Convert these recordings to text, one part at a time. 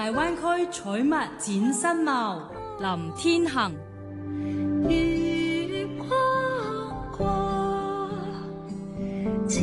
大灣區採墨展新貌，林天行。 月光過，照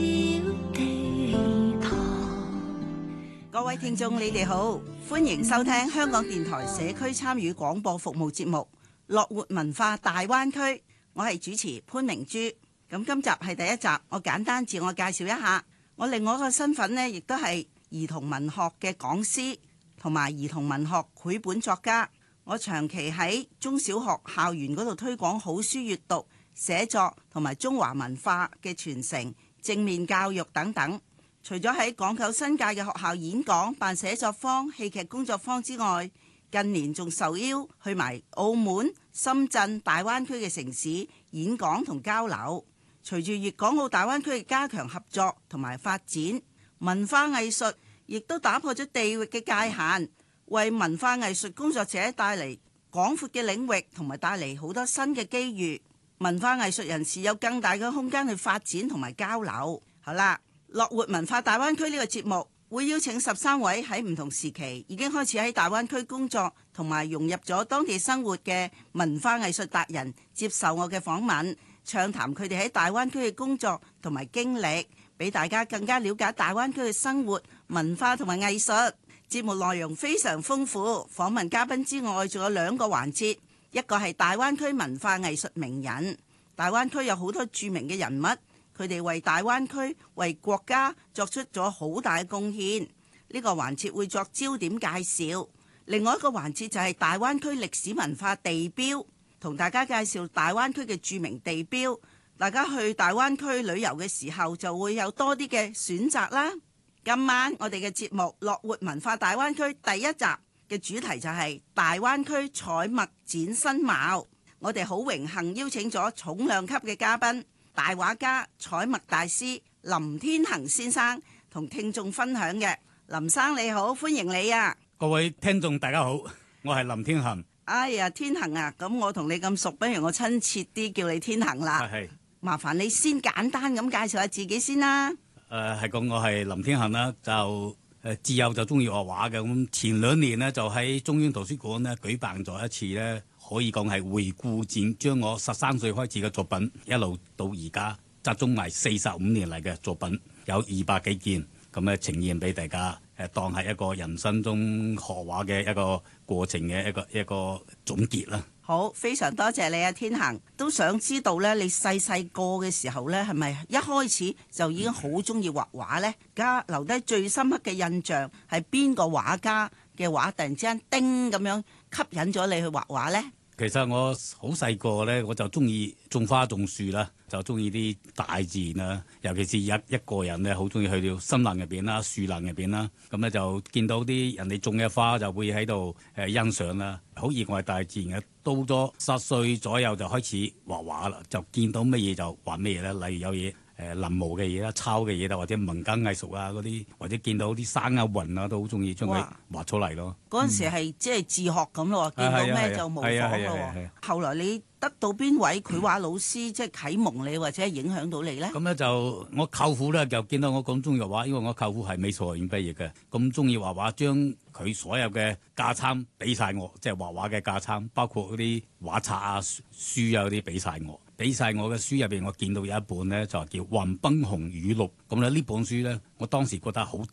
地堂。 各位聽眾，你哋好，歡迎收聽香港電台社區參與廣播服務節目《樂活文化大灣區》，我係主持潘明珠。咁今集係第一集，我簡單自我介紹一下。我另外一個身份呢，亦都係兒童文學嘅講師同埋兒童文學繪本作家。我長期喺中小學校園嗰度推廣好書閱讀、寫作同埋中華文化嘅傳承、正面教育等等。除咗喺港九新界嘅學校演講、辦寫作坊、戲劇工作坊之外，近年仲受邀去埋澳門、深圳、大灣區嘅城市演講同交流。隨住粵港澳大灣區嘅加強合作同埋發展，文化藝術亦都打破咗地域嘅界限，為文化藝術工作者帶嚟廣闊嘅領域，同埋帶嚟好多新嘅機遇。文化藝術人士有更大嘅空間去發展同埋交流。好啦，樂活文化大灣區呢個節目會邀請13位喺唔同時期已經開始喺大灣區工作同埋融入咗當地生活嘅文化藝術達人接受我嘅訪問，暢談佢哋喺大灣區嘅工作同埋經歷，俾大家更加了解大灣區嘅生活、文化同埋藝術。節目內容非常豐富，訪問嘉賓之外，仲有2個環節，一個係大灣區文化藝術名人。大灣區有好多著名嘅人物，佢哋為大灣區、為國家作出咗好大嘅貢獻。呢個環節會作焦點介紹。另外一個環節就係大灣區歷史文化地標，同大家介紹大灣區嘅著名地標。大家去大灣區旅遊嘅時候就會有多啲嘅選擇啦。今晚我哋嘅節目《樂活文化大灣區》第一集嘅主題就係大灣區採墨展新貌。我哋好榮幸邀請咗重量級嘅嘉賓，大畫家、採墨大師林天行先生同聽眾分享嘅。林生你好，歡迎你啊！ 各位聽眾大家好，我係林天行。 哎呀，天行啊，咁我同你咁熟，不如我親切啲叫你天行啦。 係， 麻煩你先簡單咁介紹下自己先啦。 係講我係林天行啦，就自幼就中意畫畫嘅。咁前2年呢，就喺中央圖書館呢舉辦咗一次呢，可以講係回顧展，將我13歲開始嘅作品一路到而家集中埋45年嚟嘅作品，有200幾件，咁咧呈現俾大家，當係一個人生中學畫嘅一個過程嘅一個總結啦。 好，非常多謝你啊，天行。都想知道咧，你細細個嘅時候咧，係咪一開始就已經好中意畫畫呢？而家留低最深刻嘅印象係邊個畫家嘅畫，突然之間叮咁樣吸引咗你去畫畫呢？ 其實我好細個咧，我就中意種花種樹啦，就中意啲大自然啦，尤其是一個人咧，好中意去到森林入邊啦、樹林入邊啦，咁咧就見到啲人哋種嘅花，就會喺度欣賞啦，好熱愛大自然嘅。到咗10歲左右就開始畫畫啦，就見到乜嘢就畫乜嘢啦，例如有嘢臨摹嘅嘢啦、抄嘅嘢啦，或者民間藝術啊嗰啲，或者見到啲山啊雲啊，都好中意將佢畫出嚟咯。 嗰陣時係即係自學咁咯，見到咩就模仿咯。後來你得到邊位繪畫老師即係啟蒙你或者影響到你呢？ 咁咧就我舅父咧就見到我咁中意畫畫，因為我舅父係美術學院畢業嘅，咁中意畫畫，將佢所有嘅架撐俾晒我，即係畫畫嘅架撐，包括嗰啲畫冊啊、書啊嗰啲俾晒我。俾晒我嘅書入邊，我見到有一本呢，就叫《橫濱紅語錄》。咁咧呢本書呢，我當時覺得好